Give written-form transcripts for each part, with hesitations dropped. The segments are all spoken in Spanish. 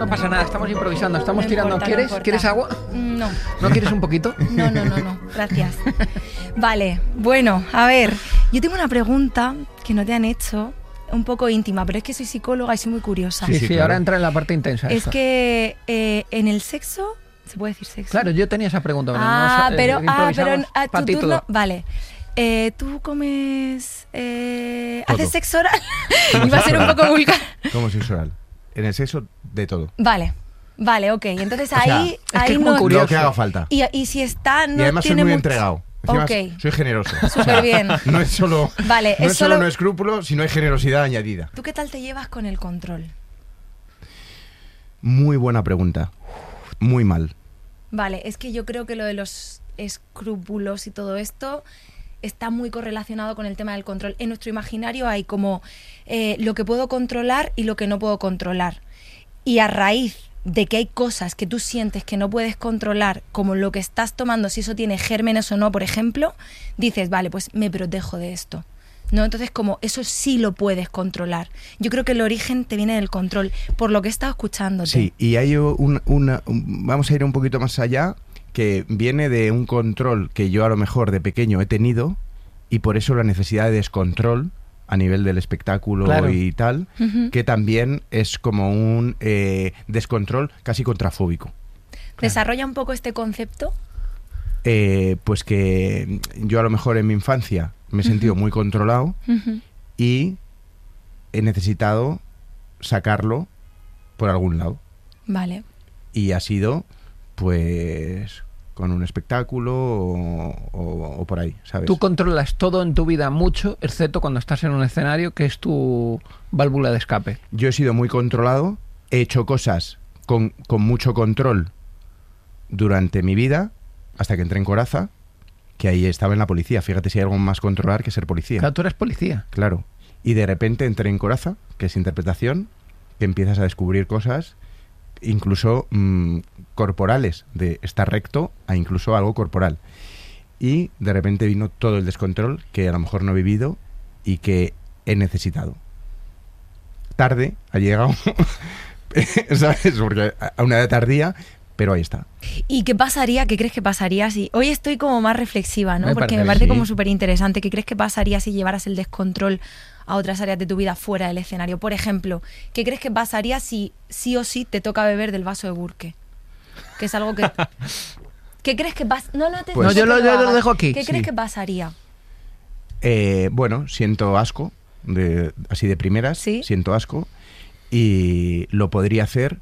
pasa nada, estamos improvisando, estamos No tirando. importa, ¿Quieres? no importa. ¿Quieres agua? No. ¿No quieres un poquito? No, gracias. Vale, bueno, a ver, yo tengo una pregunta que no te han hecho, un poco íntima, pero es que soy psicóloga y soy muy curiosa. Sí, claro. ahora entra en la parte intensa. Es esto. que en el sexo, ¿se puede decir sexo? Claro, yo tenía esa pregunta. Pero a pa' tu ti turno, todo. vale. ¿Tú comes... Todo. ¿haces sexo oral? Iba a ser un poco vulgar. ¿Cómo sexo oral? En el sexo, de todo. Vale, ok. Entonces O sea, ahí, es que ahí es muy no... curioso. Lo que haga falta. Y si está, no y además soy tiene muy mucho- entregado. Encima Ok. soy generoso. Súper bien. No es solo, Vale, no es es solo solo- no escrúpulo, sino hay generosidad añadida. ¿Tú qué tal te llevas con el control? Muy buena pregunta. Muy mal. Vale, es que yo creo que lo de los escrúpulos y todo esto está muy correlacionado con el tema del control. En nuestro imaginario hay como lo que puedo controlar y lo que no puedo controlar. Y a raíz de que hay cosas que tú sientes que no puedes controlar, como lo que estás tomando, si eso tiene gérmenes o no, por ejemplo, dices, vale, pues me protejo de esto. ¿No? Entonces, como eso sí lo puedes controlar. Yo creo que el origen te viene del control, por lo que he estado escuchándote. Sí, y hay vamos a ir un poquito más allá, que viene de un control que yo a lo mejor de pequeño he tenido, y por eso la necesidad de descontrol a nivel del espectáculo Claro. y tal, Ujú. que también es como un descontrol casi contrafóbico. Desarrolla un poco este concepto. Pues que yo a lo mejor en mi infancia me he sentido muy controlado Ujú. y he necesitado sacarlo por algún lado. Vale. Y ha sido, pues, con un espectáculo o por ahí, ¿sabes? Tú controlas todo en tu vida mucho, excepto cuando estás en un escenario, que es tu válvula de escape. Yo he sido muy controlado, he hecho cosas con mucho control durante mi vida, hasta que entré en Coraza, que ahí estaba en la policía. Fíjate si hay algo más controlar que ser policía. Claro, tú eres policía. Claro. Y de repente entré en Coraza, que es interpretación, que empiezas a descubrir cosas, incluso corporales, de estar recto a incluso algo corporal. Y de repente vino todo el descontrol que a lo mejor no he vivido y que he necesitado. Tarde ha llegado, ¿sabes? Porque a una edad tardía, pero ahí está. ¿Y qué pasaría, qué crees que pasaría si... Hoy estoy como más reflexiva, ¿no? Me Porque parece me parece bien. como súper interesante. ¿Qué crees que pasaría si llevaras el descontrol a otras áreas de tu vida fuera del escenario? Por ejemplo, ¿qué crees que pasaría si sí o sí te toca beber del vaso de Burke? Que es algo que... ¿Qué crees que pasa? No te Pues- digo No, que yo lo hagas. dejo aquí. ¿Qué Sí. crees que pasaría? Bueno, siento asco, así de primeras, ¿Sí? siento asco, y lo podría hacer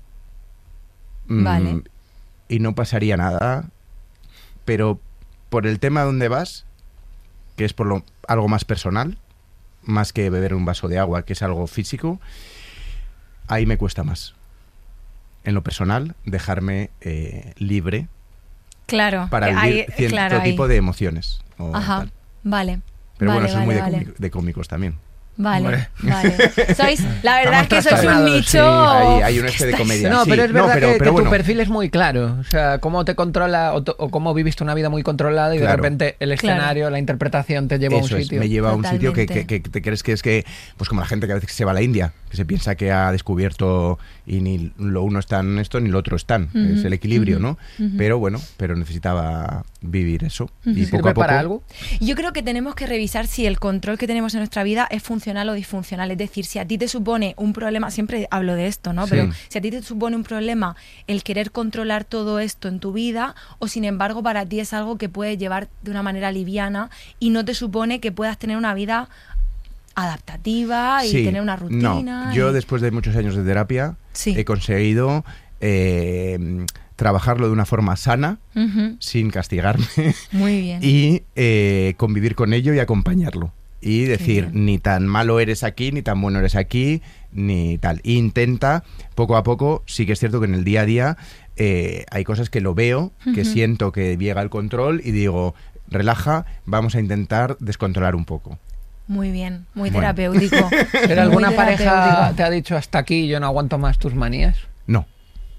Vale. y no pasaría nada, pero por el tema donde vas, que es algo más personal, más que beber un vaso de agua, que es algo físico, ahí me cuesta más. En lo personal, dejarme libre Claro. para que vivir hay- cierto claro, hay- tipo de emociones. o Ajá, tal. vale. Pero vale, bueno, soy muy vale. de cómicos también. Vale, Hombre. vale. La verdad Estamos es que sois un trastornados, nicho... sí. Hay un que este de estáis- comedia. No, Sí, pero es no, verdad pero que bueno. tu perfil es muy claro. O sea, cómo te controla o cómo viviste una vida muy controlada y de Claro. repente el escenario, la interpretación te lleva a un Eso es, sitio. me lleva a un sitio que Totalmente. te crees que es que, pues como la gente que a veces se va a la India, que se piensa que ha descubierto y ni lo uno está en esto ni lo otro están. Es el equilibrio, ¿no? Pero bueno, pero necesitaba vivir eso. Y poco ¿Sirve a poco. para algo? Yo creo que tenemos que revisar si el control que tenemos en nuestra vida es funcional o disfuncional. Es decir, si a ti te supone un problema, siempre hablo de esto, ¿no? Sí. Pero si a ti te supone un problema el querer controlar todo esto en tu vida, o sin embargo para ti es algo que puedes llevar de una manera liviana y no te supone que puedas tener una vida adaptativa y Sí, tener una rutina. No, yo y- después de muchos años de terapia Sí. he conseguido trabajarlo de una forma sana, Ujú. sin castigarme. Muy bien. Y convivir con ello y acompañarlo. Y decir, bien. ni tan malo eres aquí, ni tan bueno eres aquí, ni tal. Intenta, poco a poco, sí que es cierto que en el día a día hay cosas que lo veo, que siento que llega el control y digo, relaja, vamos a intentar descontrolar un poco. Muy bien, muy Bueno. terapéutico. ¿Pero alguna Muy pareja terapéutico. te ha dicho hasta aquí, yo no aguanto más tus manías? No, Vale.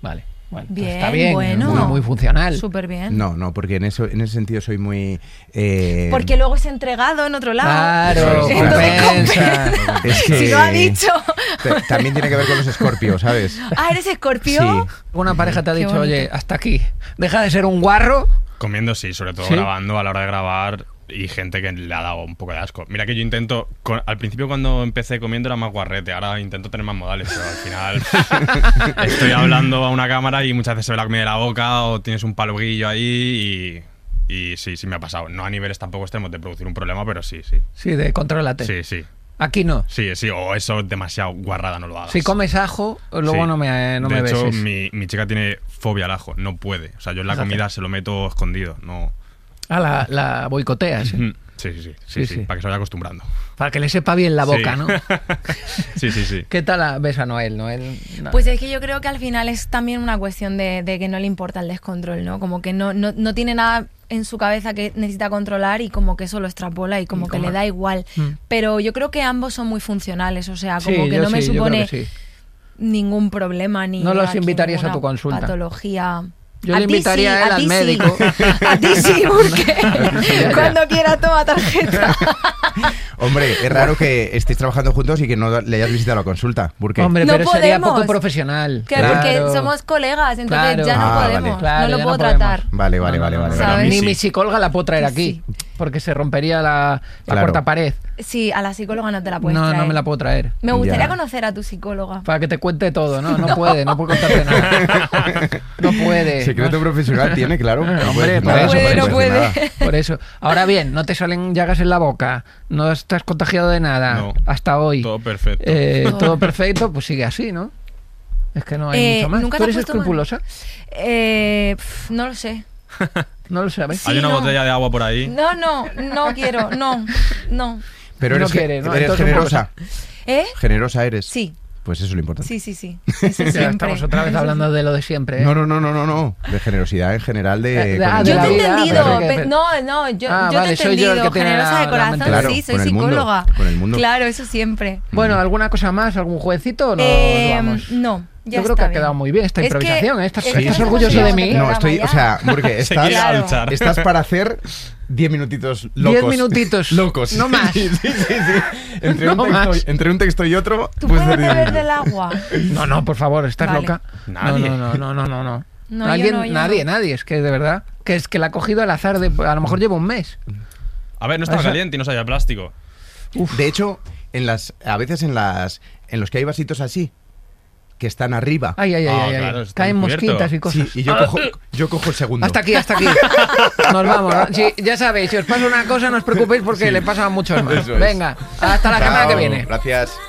Bueno, pues Bien, está bien, bueno. muy funcional. Súper bien. No, porque en ese sentido soy muy... Porque luego es entregado en otro lado. Claro, Entonces, compensa. Es que si lo ha dicho. también tiene que ver con los Scorpio, ¿sabes? Ah, ¿eres Escorpio? Sí. Una pareja te ha Qué dicho, bonito. oye, hasta aquí. Deja de ser un guarro. Comiendo sí, sobre todo ¿Sí? grabando, a la hora de grabar, y gente que le ha dado un poco de asco. Mira que yo intento, al principio cuando empecé comiendo era más guarrete, ahora intento tener más modales, pero al final estoy hablando a una cámara y muchas veces se ve la comida de la boca o tienes un paloguillo ahí y sí me ha pasado. No a niveles tampoco extremos de producir un problema, pero sí. Sí, de contrólate. Sí. Aquí no. Sí, o eso demasiado guarrada, no lo hagas. Si comes ajo, luego Sí. no me De hecho, beses. mi chica tiene fobia al ajo, no puede. O sea, yo en la Fíjate. comida se lo meto escondido, no... Ah, la boicoteas. ¿eh? Sí, Sí. para que se vaya acostumbrando. Para que le sepa bien la boca, Sí. ¿no? Sí. ¿Qué tal ves a Noel? No. Pues es que yo creo que al final es también una cuestión de que no le importa el descontrol, ¿no? Como que no tiene nada en su cabeza que necesita controlar y como que eso lo extrapola y como que le da igual. Pero yo creo que ambos son muy funcionales, o sea, como Sí, que yo no me sí, yo creo supone que sí. ningún problema ni No los aquí invitarías a ninguna tu consulta. patología. Yo le ti invitaría sí, a él al ti sí. médico. A ti sí, porque Ya. cuando quiera toma tarjeta. Hombre, es raro que estéis trabajando juntos y que no le hayas visitado la consulta. ¿Por qué? Hombre, No pero sería podemos. poco profesional. Que porque somos colegas, entonces Claro. ya no Ah, vale. podemos, Claro, no lo ya puedo no podemos. tratar. Vale. ¿Sabes? A mí Ni sí. mi psicóloga la puedo traer aquí, porque se rompería la Claro. cuarta pared. Sí, a la psicóloga no te la puedes No, traer. no me la puedo traer. Me gustaría Ya. conocer a tu psicóloga. Para que te cuente todo, ¿no? No puede contarte nada. No puede. Secreto profesional tiene, claro. Hombre, puede decir por nada, eso, puede no decir puede. nada. Por eso. Ahora bien, no te salen llagas en la boca, no estás contagiado de nada No. hasta hoy. Todo perfecto. Todo perfecto, pues sigue así, ¿no? Es que no hay mucho más. ¿nunca ¿Tú te eres has puesto mal? escrupulosa? No lo sé. No lo sabes. Sí, Hay una no. botella de agua por ahí. No quiero, no. Pero No eres, quiere, ¿no? eres Entonces, generosa. ¿Eh? Generosa eres. Sí, Pues eso es lo importante. sí. Eso Ya siempre. estamos otra vez hablando de lo de siempre. ¿eh? No. De generosidad en general de... De con el de Yo la te he mundo. vida, entendido. pero que- No, yo Ah, te he vale, soy yo el entendido. que tiene Generosa la de corazón, mente. Claro, sí, soy con el mundo, psicóloga. con el mundo. Claro, eso siempre. Bueno, ¿alguna cosa más? ¿Algún jueguecito o no? Vamos. No, ya Yo creo que está ha bien. quedado muy bien esta Es que- improvisación. ¿eh? ¿Estás, es que estás nos orgulloso hemos de ido mí? a No, programa estoy... ya. O sea, porque Se quiere Claro. alzar. estás para hacer 10 minutitos locos. 10 minutitos. Locos. No más. Sí. Entre, No un texto, más. entre un texto y otro... ¿Tú puedes puedes hacer 10 beber minutos. del agua? No, por favor, ¿estás Vale. loca? Nadie. No. No, yo ¿Alguien? no, yo Nadie, es que de verdad. Que es que la ha cogido al azar de. A lo mejor lleva un mes. A ver, no estaba Eso- caliente y no sabía plástico. De hecho, a veces en los que hay vasitos así, que están arriba. Ay. Claro, está Caen descubierto. mosquitas y cosas. Sí, y yo cojo el segundo. Hasta aquí. Nos vamos. ¿no? Sí, ya sabéis, si os pasa una cosa, no os preocupéis porque le pasa a muchos más. Eso es. Venga, hasta la semana que Chao, viene. Gracias.